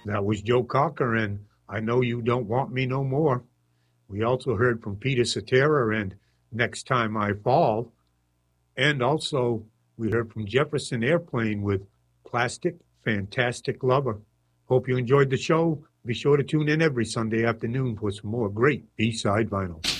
That was Joe Cocker and I Know You Don't Want Me No More. We also heard from Peter Cetera and Next Time I Fall. And also we heard from Jefferson Airplane with Plastic Fantastic Lover. Hope you enjoyed the show. Be sure to tune in every Sunday afternoon for some more great B-side vinyl.